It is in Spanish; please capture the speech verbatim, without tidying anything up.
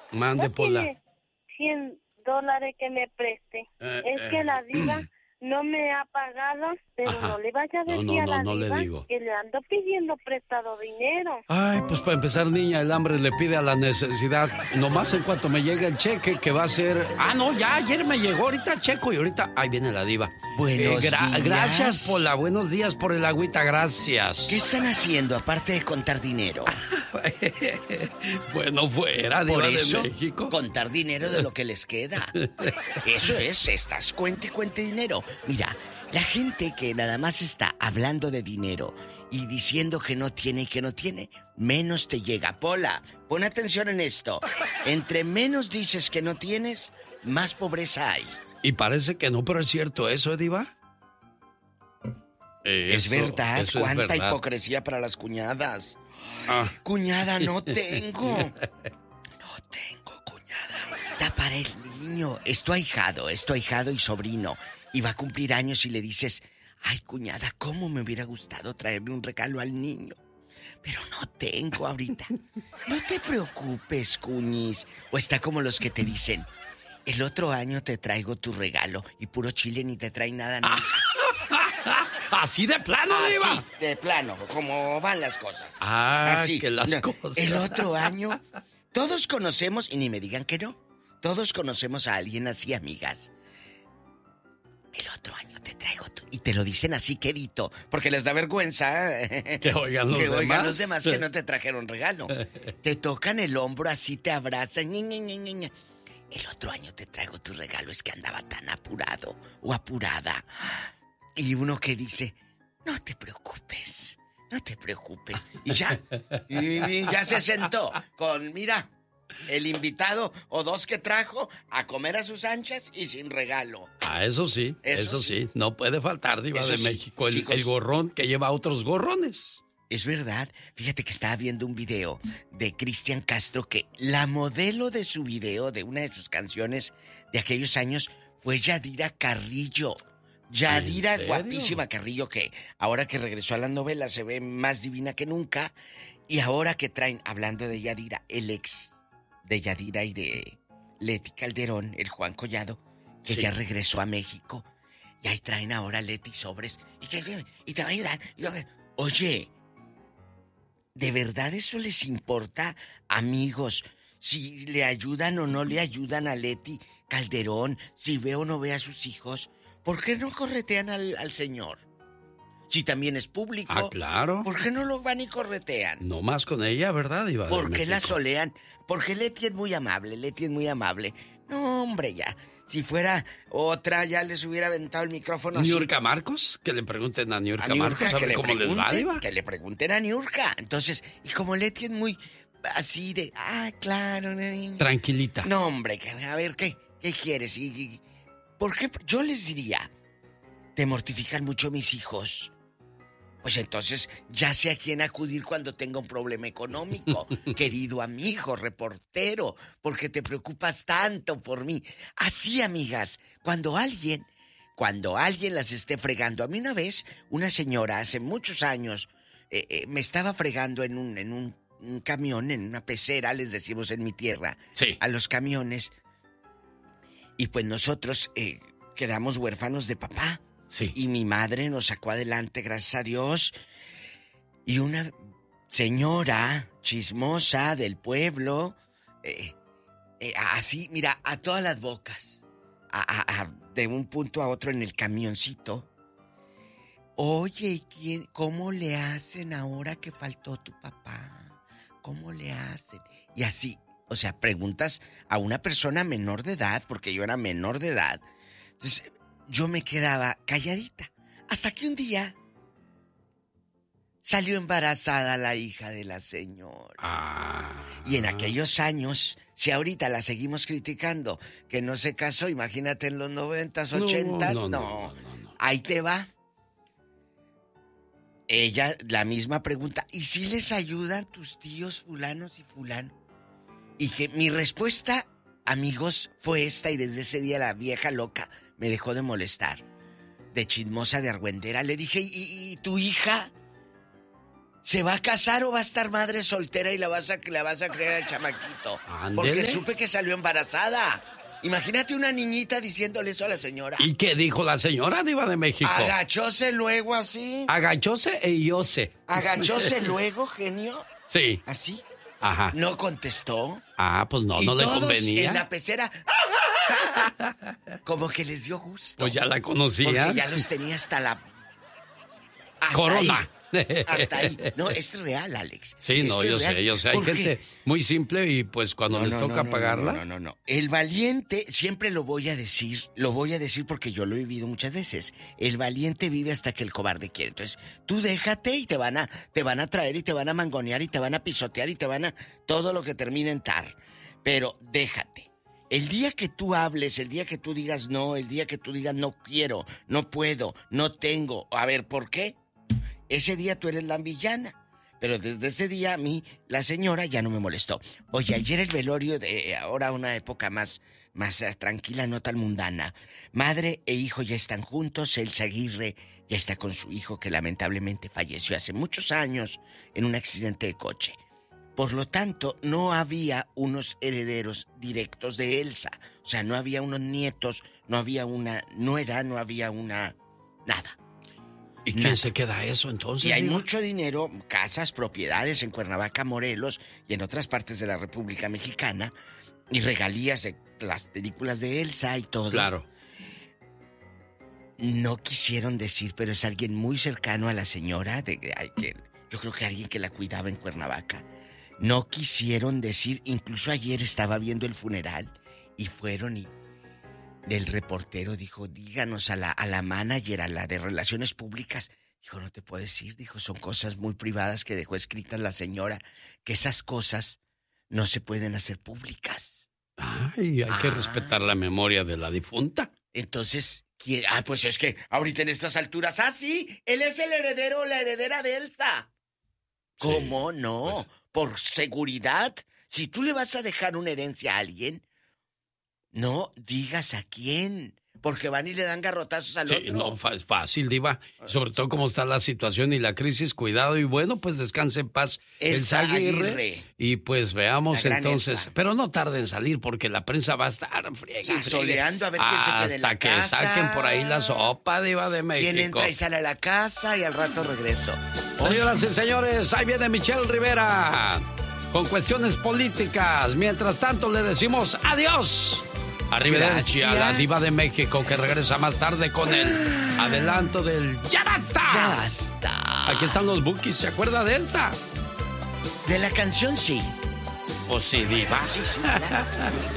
Mande, ¿No Pola. tiene cien dólares que me preste? Eh, es eh. que la diva no me ha pagado, pero Ajá. no le vaya a No, decir no, a la no, no le diva digo. que le ando pidiendo prestado dinero. Ay, pues para empezar, niña, el hambre le pide a la necesidad. Nomás en cuanto me llegue el cheque, que va a ser... Ah, no, ya ayer me llegó, ahorita checo y ahorita... Ahí viene la diva. Buenos Eh, gra- días. Gracias, Pola. Buenos días por el agüita, gracias. ¿Qué están haciendo aparte de contar dinero? Bueno, fuera, diva Por eso, de México. contar dinero de lo que les queda. Eso es, estás cuente y cuente dinero. Mira, la gente que nada más está hablando de dinero y diciendo que no tiene y que no tiene, menos te llega. Pola, pon atención en esto. Entre menos dices que no tienes, más pobreza hay. Y parece que no, pero es cierto eso, ¿eh, diva? Es Eso, verdad, eso es cuánta verdad. hipocresía para las cuñadas. Ah. Cuñada, no tengo. No tengo, cuñada. Da para el niño. Es tu ahijado, es tu ahijado y sobrino. Y va a cumplir años y le dices, ay, cuñada, ¿cómo me hubiera gustado traerle un regalo al niño? Pero no tengo ahorita. No te preocupes, cuñis. O está como los que te dicen, el otro año te traigo tu regalo y puro chile ni te trae nada nunca. ¿Así de plano, Así, diva? de plano, como van las cosas. Ah, Así. que las No, cosas. El otro año, todos conocemos, y ni me digan que no, todos conocemos a alguien así, amigas. El otro año te traigo tú. Y te lo dicen así quedito, porque les da vergüenza. Que oigan los que demás. oigan los demás que no te trajeron regalo. Te tocan el hombro, así te abrazan. Ña, Ña, Ña, Ña, Ña. El otro año te traigo tu regalo, es que andaba tan apurado o apurada. Y uno que dice, no te preocupes, no te preocupes. Y ya, y ya se sentó con, mira, el invitado o dos que trajo a comer a sus anchas y sin regalo. Ah, eso sí, eso, Eso sí. sí. No puede faltar, diva Eso de sí, México, el, chicos. el gorrón que lleva a otros gorrones. Es verdad. Fíjate que estaba viendo un video de Cristian Castro que la modelo de su video, de una de sus canciones de aquellos años, fue Yadira Carrillo. Yadira, ¿En serio? guapísima Carrillo, que ahora que regresó a las novelas se ve más divina que nunca. Y ahora que traen, hablando de Yadira, el ex de Yadira y de Leti Calderón, el Juan Collado, que Sí. ya regresó a México. Y ahí traen ahora Leti sobres. Y, que, y te va a ayudar. Y yo, oye, ¿de verdad eso les importa, amigos? Si le ayudan o no le ayudan a Leti Calderón, si ve o no ve a sus hijos, ¿por qué no corretean al, al señor? Si también es público. Ah, claro. ¿Por qué no lo van y corretean? No más con ella, ¿verdad, diva de ¿Por qué la México? solean? Porque Leti es muy amable, Leti es muy amable. No, hombre, ya. Si fuera otra, ya les hubiera aventado el micrófono así. ¿Niurka Marcos? Que le pregunten a Niurka A Niurka, Marcos a que ver le cómo les va, pregunten, diva. que le pregunten a Niurka. Entonces, y como Leti es muy así de, ah, claro. Tranquilita. No, hombre, que- a ver, ¿qué, qué quieres? Y, y- ¿Por qué? Yo les diría, ¿te mortifican mucho mis hijos? Pues entonces ya sé a quién acudir cuando tenga un problema económico. Querido amigo, reportero, porque te preocupas tanto por mí. Así, amigas, cuando alguien, cuando alguien las esté fregando. A mí una vez, una señora hace muchos años, eh, eh, me estaba fregando en un, en un, un camión, en una pecera, les decimos en mi tierra, Sí. a los camiones. Y pues nosotros eh, quedamos huérfanos de papá. Sí. Y mi madre nos sacó adelante, gracias a Dios. Y una señora chismosa del pueblo, eh, eh, así, mira, a todas las bocas, a, a, a, de un punto a otro en el camioncito. Oye, ¿y quién, cómo le hacen ahora que faltó tu papá? ¿Cómo le hacen? Y así, o sea, preguntas a una persona menor de edad, porque yo era menor de edad. Entonces, yo me quedaba calladita. Hasta que un día salió embarazada la hija de la señora. Ah. Y en aquellos años, si ahorita la seguimos criticando, que no se casó, imagínate en los noventas, No, ochentas, no, no, no, no, no. Ahí te va. Ella, la misma pregunta, ¿y si les ayudan tus tíos fulanos y fulano? Y que mi respuesta, amigos, fue esta, y desde ese día la vieja loca me dejó de molestar. De chismosa, de argüendera. Le dije, ¿y, y tu hija? ¿Se va a casar o va a estar madre soltera y la vas a, la vas a creer al chamaquito? Ándele. Porque supe que salió embarazada. Imagínate una niñita diciéndole eso a la señora. ¿Y qué dijo la señora, Diva de México? Agachóse luego así. Agachóse e yose. Agachóse luego, genio. Sí. ¿Así? Ajá. No contestó. Ah, pues no, y no le todos convenía. en la pecera. Como que les dio gusto. Pues ya la conocía. Porque ya los tenía hasta la... Hasta Corona. Ahí. Hasta ahí. No, es real, Alex. Sí, no, Esto es yo real. sé, yo sé. Hay Porque... gente muy simple y pues cuando No, les no, toca no, pagarla... No, no, no, no. El valiente, siempre lo voy a decir, lo voy a decir porque yo lo he vivido muchas veces. El valiente vive hasta que el cobarde quiere. Entonces, tú déjate y te van a, te van a traer y te van a mangonear y te van a pisotear y te van a... Todo lo que termine en tar. Pero déjate. El día que tú hables, el día que tú digas no, el día que tú digas no quiero, no puedo, no tengo... A ver, ¿por qué? Ese día tú eres la villana. Pero desde ese día a mí, la señora ya no me molestó. Oye, ayer el velorio de ahora una época más, más uh, tranquila, no tan mundana. Madre e hijo ya están juntos. Elsa Aguirre ya está con su hijo que lamentablemente falleció hace muchos años en un accidente de coche. Por lo tanto, no había unos herederos directos de Elsa. O sea, no había unos nietos, no había una nuera, no había una... nada. ¿Y quién Nada. se queda eso entonces? Y hay digo? mucho dinero, casas, propiedades en Cuernavaca, Morelos y en otras partes de la República Mexicana y regalías de las películas de Elsa y todo. Claro. No quisieron decir, pero es alguien muy cercano a la señora, de, de, de, yo creo que alguien que la cuidaba en Cuernavaca. No quisieron decir, incluso ayer estaba viendo el funeral y fueron y... El reportero dijo, díganos a la, a la manager, a la de Relaciones Públicas. Dijo, no te puedo decir, dijo, son cosas muy privadas que dejó escritas la señora, que esas cosas no se pueden hacer públicas. Ay, hay ah. que respetar la memoria de la difunta. Entonces, ¿quién? Ah, pues es que ahorita en estas alturas, ah, sí, él es el heredero o la heredera de Elsa. ¿Cómo sí, no? Pues... Por seguridad, si tú le vas a dejar una herencia a alguien... No digas a quién, porque van y le dan garrotazos al sí, otro. No, es fácil, Diva. Sobre todo como está la situación y la crisis, cuidado. Y bueno, pues descanse en paz Elsa Elsa Aguirre. Aguirre. Y pues veamos entonces. Elsa. Pero no tarde en salir porque la prensa va a estar friegue, soleando a ver quién se quede en la hasta casa. que saquen por ahí la sopa, Diva de México. Quién entra y sale a la casa y al rato regreso. Señoras y señores, ahí viene Michelle Rivera con cuestiones políticas. Mientras tanto le decimos adiós. Arrivederci a la Diva de México, que regresa más tarde con el adelanto del ¡Ya basta! ¡Ya basta! Aquí están los Bukis, ¿se acuerda de esta? De la canción, sí. ¿O sí, Diva? Sí, sí, claro.